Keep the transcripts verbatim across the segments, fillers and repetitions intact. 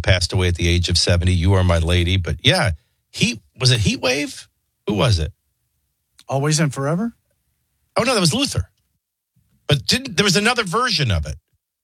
passed away at the age of seventy. You Are My Lady. But yeah, Heat, was it Heat Wave? Who was it? Always and Forever? Oh, no, that was Luther. But didn't there was another version of it.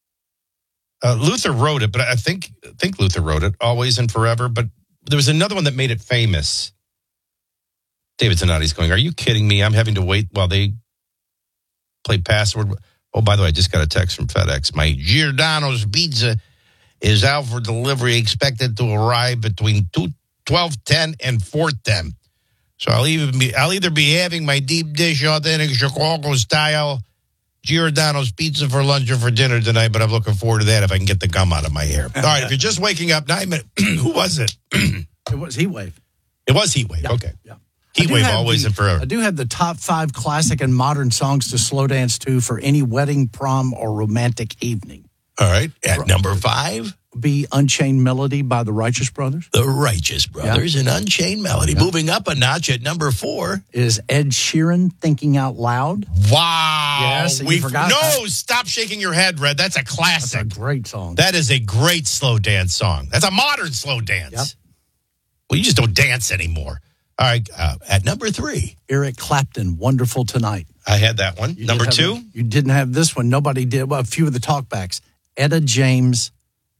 Uh, Luther wrote it, but I think I think Luther wrote it, Always and Forever. But there was another one that made it famous. David Zanotti's going, are you kidding me? I'm having to wait while they play Password. Oh, by the way, I just got a text from FedEx. My Giordano's pizza is out for delivery, expected to arrive between twelve ten and four ten. So I'll even be I'll either be having my deep dish, authentic Chicago style Giordano's pizza for lunch or for dinner tonight, but I'm looking forward to that if I can get the gum out of my hair. All right, if you're just waking up, nine minutes. Who was it? It was Heat Wave. It was Heat Wave. Yeah. Okay. Yeah. Heat Wave, Always the, and Forever. I do have the top five classic and modern songs to slow dance to for any wedding, prom, or romantic evening. All right. At number five? Be Unchained Melody by the Righteous Brothers. The Righteous Brothers and Unchained Melody. Yeah. Moving up a notch at number four is Ed Sheeran, Thinking Out Loud. Wow. Yes, we you forgot No, that. stop shaking your head, Red. That's a classic. That's a great song. That is a great slow dance song. That's a modern slow dance. Yep. Well, you just don't dance anymore. All right. Uh, at number three. Eric Clapton, Wonderful Tonight. I had that one. You number did two. have- You didn't have this one. Nobody did. Well, a few of the talkbacks. Etta James.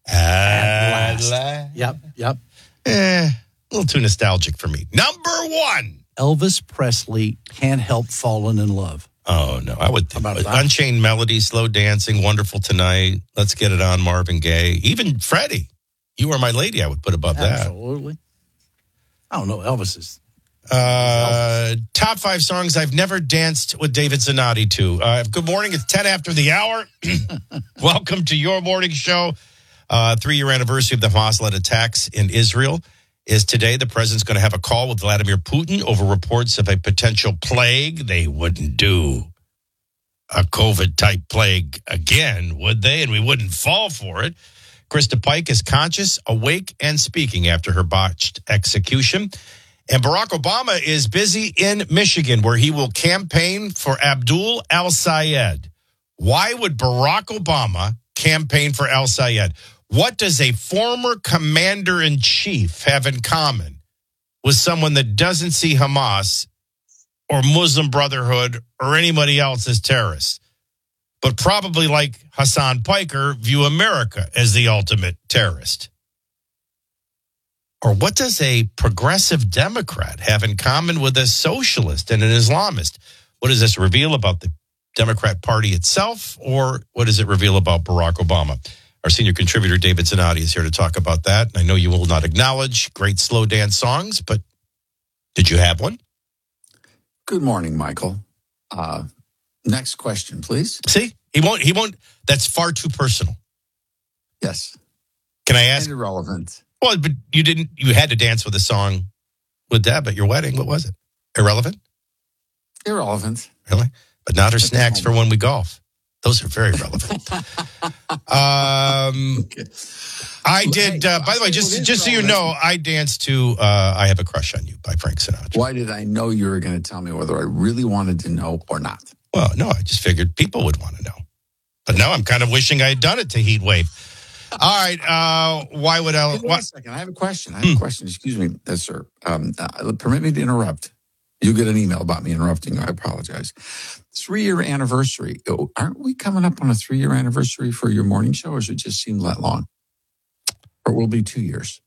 At last. last. Yep, yep. Eh, a little too nostalgic for me. Number one. Elvis Presley, Can't Help Falling in Love. Oh, no. I would think How about that? Unchained Melody, Slow Dancing, Wonderful Tonight, Let's Get It On, Marvin Gaye. Even Freddie, You Are My Lady, I would put above that. Absolutely. I don't know. Elvis is. Uh, top five songs I've never danced with David Zanotti to. Uh, good morning. It's ten after the hour. Welcome to your morning show. Uh, three-year anniversary of the Hamas-led attacks in Israel is today. The president's going to have a call with Vladimir Putin over reports of a potential plague. They wouldn't do a COVID-type plague again, would they? And we wouldn't fall for it. Krista Pike is conscious, awake, and speaking after her botched execution. And Barack Obama is busy in Michigan, where he will campaign for Abdul al-Sayed. Why would Barack Obama campaign for al-Sayed? What does a former commander-in-chief have in common with someone that doesn't see Hamas or Muslim Brotherhood or anybody else as terrorists, but probably, like Hassan Piker, view America as the ultimate terrorist? Or what does a progressive Democrat have in common with a socialist and an Islamist? What does this reveal about the Democrat Party itself, or what does it reveal about Barack Obama? Our senior contributor, David Zanotti, is here to talk about that. I know you will not acknowledge great slow dance songs, but did you have one? Good morning, Michael. Uh, next question, please. See, he won't, he won't, that's far too personal. Yes. Can I ask? And irrelevant. Well, but you didn't, you had to dance with a song with Deb at your wedding. What was it? Irrelevant? Irrelevant. Really? But not her snacks for when we golf. Those are very relevant. um, Okay. I did, Hey, uh, by the way, I'll just say what is just so you relevant. know, I danced to uh, I Have a Crush on You by Frank Sinatra. Why did I know you were going to tell me whether I really wanted to know or not? Well, no, I just figured people would want to know. But now I'm kind of wishing I had done it to Heat Wave. All right. Uh, why would I? Hey, wait What? a second. I have a question. I have Hmm. a question. Excuse me, yes, sir. Um, uh, permit me to interrupt. You'll get an email about me interrupting you. I apologize. Three-year anniversary. Oh, aren't we coming up on a three-year anniversary for your morning show, or does it just seem that long? Or will it be two years?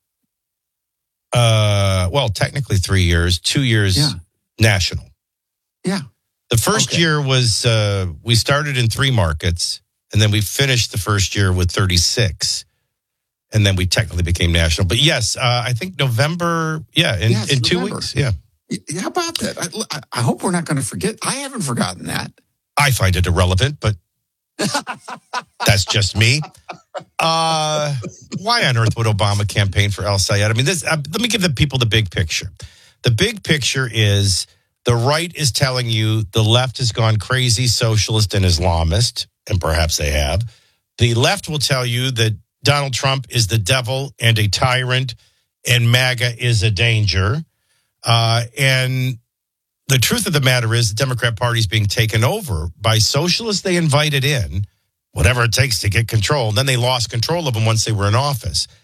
Uh, well, technically three years, two years Yeah. national. Yeah. The first Okay. year was, uh, we started in three markets, and then we finished the first year with thirty-six. And then we technically became national. But yes, uh, I think November, yeah, in, Yes, in two November. weeks. Yeah. Yeah, how about that? I, I, I hope we're not going to forget. I haven't forgotten that. I find it irrelevant, but that's just me. Uh, why on earth would Obama campaign for al-Sayed? I mean, this. Uh, let me give the people the big picture. The big picture is the right is telling you the left has gone crazy, socialist and Islamist, and perhaps they have. The left will tell you that Donald Trump is the devil and a tyrant, and MAGA is a danger. Uh, and the truth of the matter is the Democrat Party is being taken over by socialists they invited in, whatever it takes to get control. And then they lost control of them once they were in office.